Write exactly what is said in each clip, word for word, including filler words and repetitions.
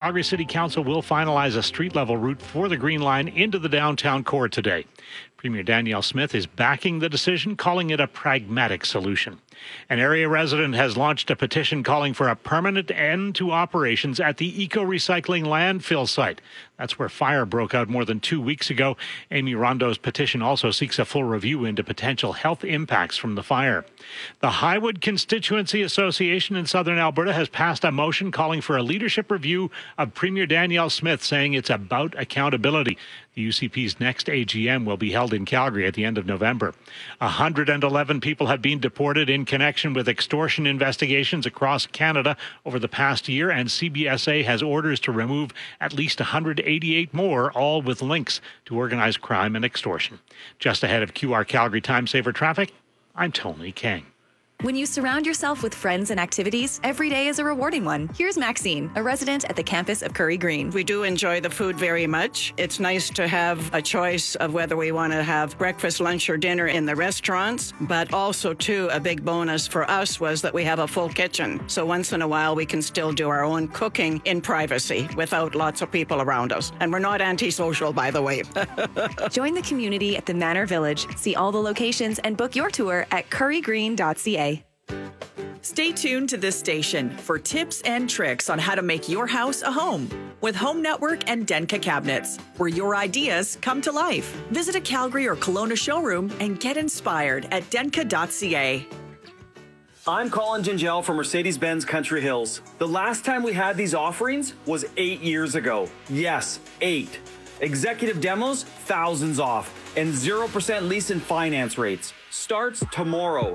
Calgary City Council will finalize a street-level route for the Green Line into the downtown core today. Premier Danielle Smith is backing the decision, calling it a pragmatic solution. An area resident has launched a petition calling for a permanent end to operations at the eco-recycling landfill site. That's where fire broke out more than two weeks ago. Amy Rondeau's petition also seeks a full review into potential health impacts from the fire. The Highwood Constituency Association in Southern Alberta has passed a motion calling for a leadership review of Premier Danielle Smith, saying it's about accountability. The U C P's next A G M will be held in Calgary at the end of November. one hundred eleven people have been deported in connection with extortion investigations across Canada over the past year, and C B S A has orders to remove at least one hundred eighty-eight more, all with links to organized crime and extortion. Just ahead of Q R Calgary Time Saver Traffic, I'm Tony King. When you surround yourself with friends and activities, every day is a rewarding one. Here's Maxine, a resident at the campus of Curry Green. We do enjoy the food very much. It's nice to have a choice of whether we want to have breakfast, lunch, or dinner in the restaurants, but also, too, a big bonus for us was that we have a full kitchen. So once in a while, we can still do our own cooking in privacy without lots of people around us. And we're not antisocial, by the way. Join the community at the Manor Village. See all the locations and book your tour at curry green dot c a. Stay tuned to this station for tips and tricks on how to make your house a home with Home Network and Denka Cabinets, where your ideas come to life. Visit a Calgary or Kelowna showroom and get inspired at denka dot c a. I'm Colin Gingell from Mercedes-Benz Country Hills. The last time we had these offerings was eight years ago. Yes, eight. Executive demos, thousands off, and zero percent lease and finance rates. Starts tomorrow.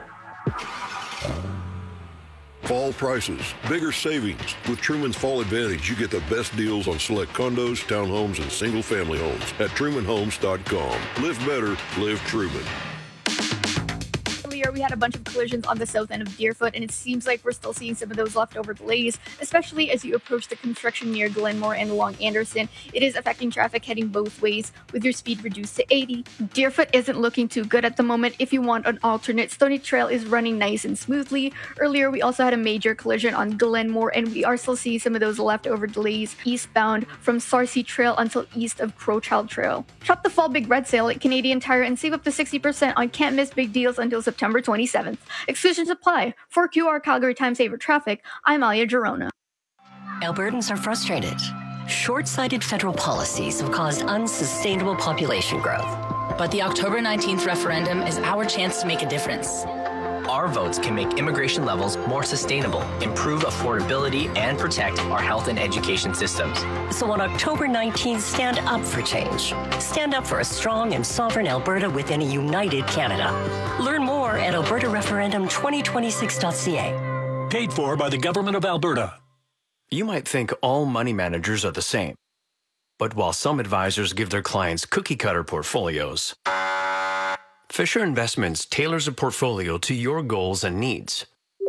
Fall prices, bigger savings. With Truman's Fall Advantage, you get the best deals on select condos, townhomes, and single-family homes at truman homes dot com. Live better, live Truman. Earlier, we had a bunch of collisions on the south end of Deerfoot, and it seems like we're still seeing some of those leftover delays, especially as you approach the construction near Glenmore and along Anderson. It is affecting traffic heading both ways, with your speed reduced to eighty. Deerfoot isn't looking too good at the moment. If you want an alternate, Stony Trail is running nice and smoothly. Earlier, we also had a major collision on Glenmore, and we are still seeing some of those leftover delays eastbound from Sarcee Trail until east of Crowchild Trail. Shop the Fall Big Red Sale at Canadian Tire and save up to sixty percent on can't miss big deals until September twenty-seventh. Exclusions apply. For Q R Calgary Time Saver Traffic, I'm Alia Girona. Albertans are frustrated. Short-sighted federal policies have caused unsustainable population growth. But the October nineteenth referendum is our chance to make a difference. Our votes can make immigration levels more sustainable, improve affordability, and protect our health and education systems. So on October nineteenth, stand up for change. Stand up for a strong and sovereign Alberta within a united Canada. Learn more at alberta referendum twenty twenty-six dot c a. Paid for by the Government of Alberta. You might think all money managers are the same. But while some advisors give their clients cookie-cutter portfolios, Fisher Investments tailors a portfolio to your goals and needs.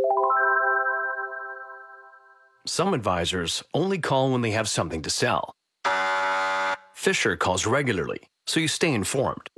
Some advisors only call when they have something to sell. Fisher calls regularly, so you stay informed.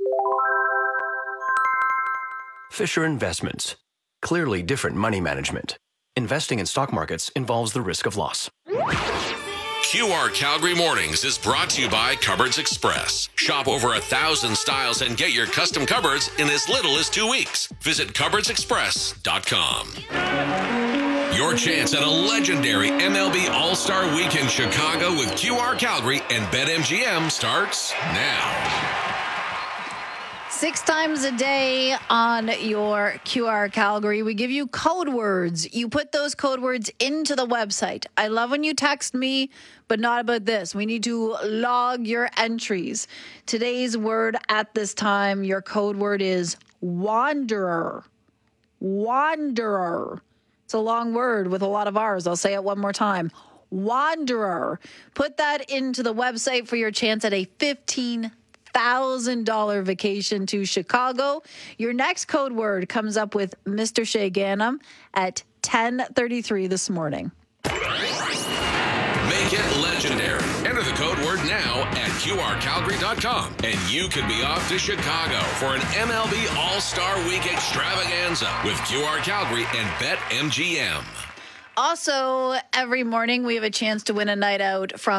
Fisher Investments. Clearly different money management. Investing in stock markets involves the risk of loss. Q R Calgary Mornings is brought to you by Cupboards Express. Shop over a thousand styles and get your custom cupboards in as little as two weeks. Visit cupboards express dot com. Your chance at a legendary M L B All-Star Weekend Chicago with Q R Calgary and BetMGM starts now. Six times a day on your Q R Calgary, we give you code words. You put those code words into the website. I love when you text me, but not about this. We need to log your entries. Today's word at this time, your code word is wanderer. Wanderer. It's a long word with a lot of R's. I'll say it one more time. Wanderer. Put that into the website for your chance at a fifteen thousand dollars vacation to Chicago. Your next code word comes up with Mister Shea Ganem at ten thirty-three this morning. Make it legendary. Enter the code word now at Q R Calgary dot com, and you could be off to Chicago for an M L B All-Star Week extravaganza with Q R Calgary and BetMGM. Also, every morning we have a chance to win a night out from